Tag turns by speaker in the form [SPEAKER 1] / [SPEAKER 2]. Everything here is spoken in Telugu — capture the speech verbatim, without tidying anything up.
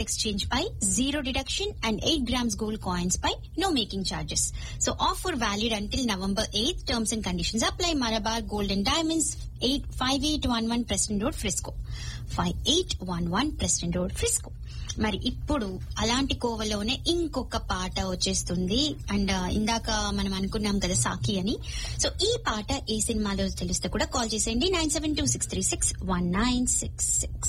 [SPEAKER 1] Exchange pi zero deduction and eight grams gold coins pi no making charges. So offer valid until November eighth. Terms and conditions apply. Malabar gold and diamonds, eight five eight one one president road, Frisco. Five eight one one president road, Frisco. మరి ఇప్పుడు అలాంటి కోవలోనే ఇంకొక పాట వచ్చేస్తుంది. అండ్ ఇందాక మనం అనుకున్నాం కదా సాకి అని. సో ఈ పాట ఏ సినిమాలో తెలిస్తే కూడా కాల్ చేసేయండి. Nine seven two six three six one nine six six.